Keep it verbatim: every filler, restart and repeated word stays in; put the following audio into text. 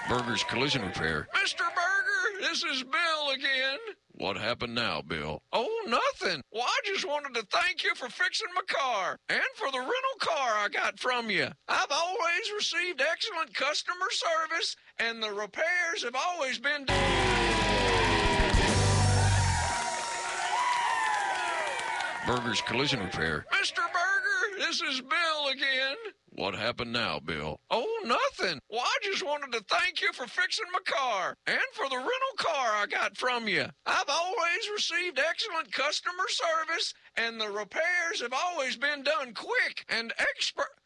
Burger's Collision Repair. Mister Burger, this is Bill again. What happened now, Bill? Oh, nothing. Well, I just wanted to thank you for fixing my car and for the rental car I got from you. I've always received excellent customer service, and the repairs have always been Burger's Collision Repair. Mister Burger, this is Bill again. What happened now, Bill? Oh, nothing. Well, I just wanted to thank you for fixing my car and for the rental car I got from you. I've always received excellent customer service, and the repairs have always been done quick and expert.